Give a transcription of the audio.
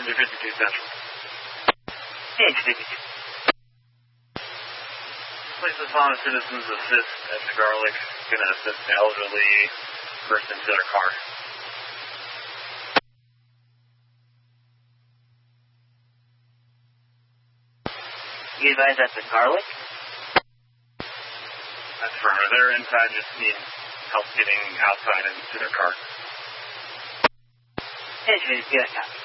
into 52 Central. Page 52. Place the Fauna Citizens Assist at the Garlic. Going to assist an elderly person to their car. You guys at the Garlic? That's for her. They're inside, just need help getting outside and to their car. Page 52, copy.